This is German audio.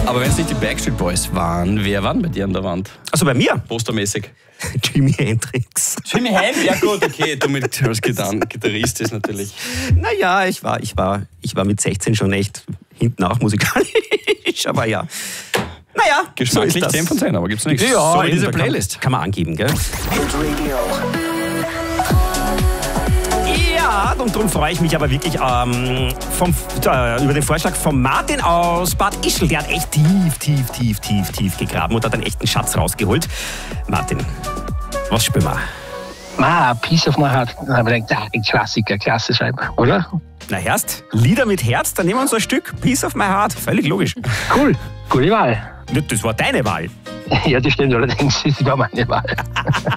Aber wenn es nicht die Backstreet Boys waren, wer waren bei dir an der Wand? Also bei mir? Postermäßig. Jimi Hendrix. Jimi Hendrix? Ja gut, okay, du als Gitarrist ist natürlich... Naja, ich war mit 16 schon echt hinten auch musikalisch, aber ja. Naja, geschmacklich so ist das. 10 von 10, aber gibt's nichts. Ja, so wie diese Playlist. Kann man angeben, gell? Ja, und darum freue ich mich aber wirklich über den Vorschlag von Martin aus Bad Ischl. Der hat echt tief gegraben und hat einen echten Schatz rausgeholt. Martin, was spielen wir? Piece of my heart. Dann haben wir gedacht, ein Klassiker, klasse Scheibe, oder? Na erst, Lieder mit Herz, dann nehmen wir uns ein Stück Piece of my heart. Völlig logisch. Cool, gute Wahl. Das war deine Wahl. Ja, das stimmt allerdings, das war meine Wahl.